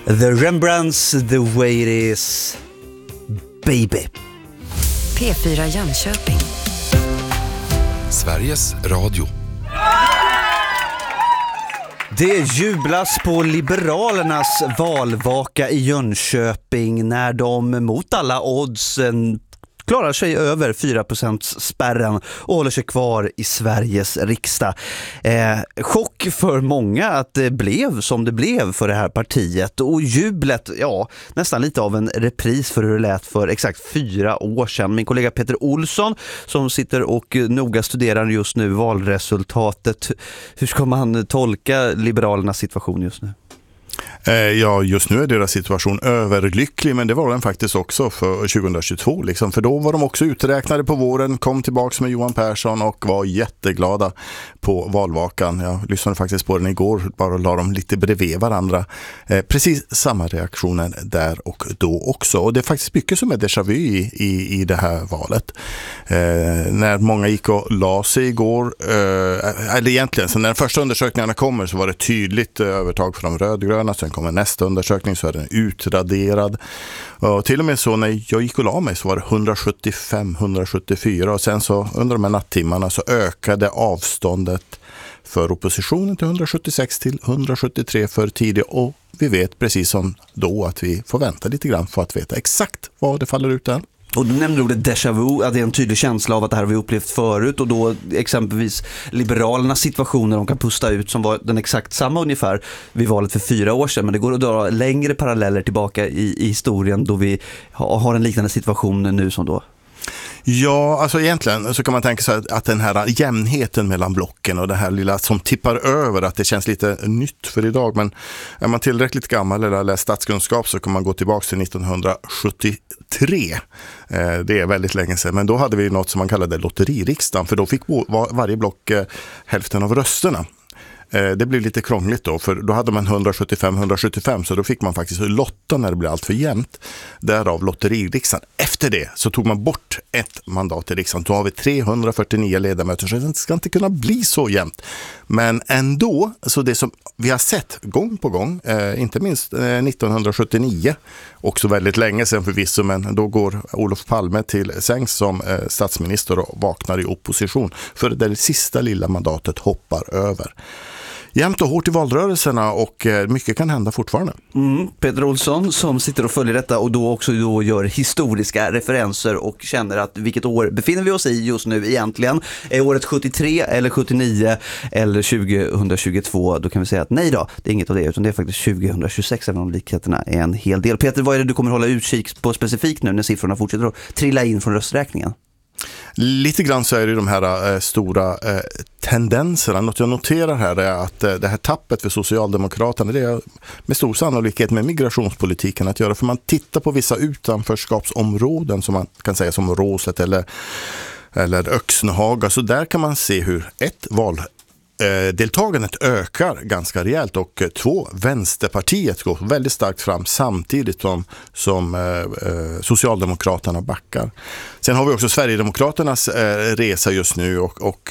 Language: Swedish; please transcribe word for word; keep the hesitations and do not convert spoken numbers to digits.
The Rembrandts, The Way It Is, Baby. P fyra Jönköping. Sveriges Radio. Det jublas på Liberalernas valvaka i Jönköping när de mot alla odds klarar sig över fyra procent spärren och håller sig kvar i Sveriges riksdag. Eh, chock för många att det blev som det blev för det här partiet, och jublet, ja, nästan lite av en repris för hur det lät för exakt fyra år sedan. Min kollega Peter Olsson, som sitter och noga studerar just nu valresultatet, hur ska man tolka Liberalernas situation just nu? Ja, just nu är deras situation överlycklig, men det var den faktiskt också för tjugohundratjugotvå. Liksom. För då var de också uträknade på våren, kom tillbaka med Johan Persson och var jätteglada på valvakan. Jag lyssnade faktiskt på den igår, bara la dem lite bredvid varandra. Eh, precis samma reaktioner där och då också. Och det är faktiskt mycket som är déjà vu i, i, i det här valet. Eh, när många gick och la sig igår, eh, eller egentligen, så när de första undersökningarna kommer så var det tydligt övertag för de rödgröna. Sen kommer nästa undersökning så är den utraderad. Och till och med så när jag gick och la mig så var det hundrasjuttiofem hundrasjuttiofyra, och sen så under de här nattimmarna så ökade avståndet för oppositionen till hundrasjuttiosex till hundrasjuttiotre för tidigt, och vi vet precis som då att vi får vänta lite grann för att veta exakt vad det faller ut där. Och du nämnde ordet déjà vu, att det är en tydlig känsla av att det här har vi upplevt förut, och då exempelvis Liberalernas situation när de kan pusta ut som var den exakt samma ungefär vid valet för fyra år sedan, men det går att dra längre paralleller tillbaka i, i historien då vi har en liknande situation nu som då. Ja, alltså egentligen så kan man tänka sig att, att den här jämnheten mellan blocken och det här lilla som tippar över, att det känns lite nytt för idag, men är man tillräckligt gammal eller har läst statskunskap så kan man gå tillbaka till nittonhundrasjuttiotre. Eh, det är väldigt länge sedan, men då hade vi något som man kallade lotteririksdagen, för då fick var, varje block eh, hälften av rösterna. Det blev lite krångligt då, för då hade man hundrasjuttiofem hundrasjuttiofem, så då fick man faktiskt lotta när det blev allt för jämnt. Därav lotteririksdagen. Efter det så tog man bort ett mandat i riksdagen. Då har vi trehundrafyrtionio ledamöter, så det ska inte kunna bli så jämnt. Men ändå, så det som vi har sett gång på gång, eh, inte minst eh, nittonhundrasjuttionio, också väldigt länge sedan förvisso, men då går Olof Palme till sängs som eh, statsminister och vaknar i opposition. För det sista lilla mandatet hoppar över. Jämt och hårt i valrörelserna, och mycket kan hända fortfarande. Mm, Peter Olsson som sitter och följer detta och då också då gör historiska referenser och känner att vilket år befinner vi oss i just nu egentligen? Är året sjuttiotre eller sjuttionio eller tjugohundratjugotvå? Då kan vi säga att nej då, det är inget av det, utan det är faktiskt tjugohundratjugosex, även om likheterna är en hel del. Peter, vad är det du kommer hålla utkik på specifikt nu när siffrorna fortsätter att trilla in från rösträkningen? Lite grann så är det de här äh, stora äh, tendenserna. Något jag noterar här är att äh, det här tappet för Socialdemokraterna, det är med stor sannolikhet med migrationspolitiken att göra. För man tittar på vissa utanförskapsområden som man kan säga som Råset eller, eller Öxnehaga. Så där kan man se hur ett val deltagandet ökar ganska rejält, och två, Vänsterpartiet går väldigt starkt fram samtidigt som, som eh, Socialdemokraterna backar. Sen har vi också Sverigedemokraternas eh, resa just nu, och, och